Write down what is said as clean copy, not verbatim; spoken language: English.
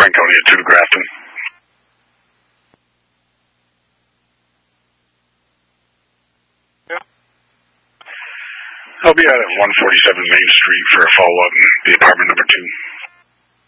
Franconia 2 to Grafton. I'll be out at 147 Main Street for a follow-up in the apartment number 2.